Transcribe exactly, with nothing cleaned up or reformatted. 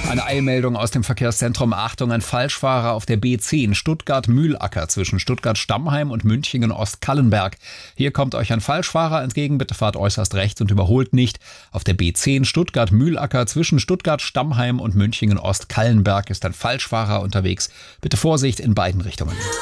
Eine Eilmeldung aus dem Verkehrszentrum. Achtung, ein Falschfahrer auf der B zehn Stuttgart-Mühlacker zwischen Stuttgart-Stammheim und Münchingen-Ostkallenberg. Hier kommt euch ein Falschfahrer entgegen. Bitte fahrt äußerst rechts und überholt nicht. Auf der B zehn Stuttgart-Mühlacker zwischen Stuttgart-Stammheim und Münchingen-Ostkallenberg ist ein Falschfahrer unterwegs. Bitte Vorsicht in beiden Richtungen.